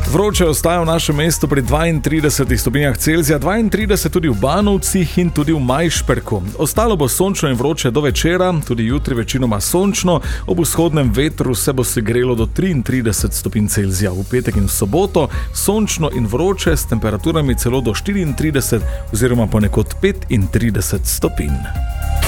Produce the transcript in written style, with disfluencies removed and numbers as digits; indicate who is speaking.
Speaker 1: Vroče ostaja v našem mestu pri 32 stopinjah Celzija, 32 tudi v Banovcih in tudi v Majšperku. Ostalo bo sončno in vroče do večera, tudi jutri večinoma sončno, ob vzhodnem vetru se bo segrelo do 33 stopinj Celzija. V petek in v soboto sončno in vroče s temperaturami celo do 34 oziroma ponekod 35 stopinj.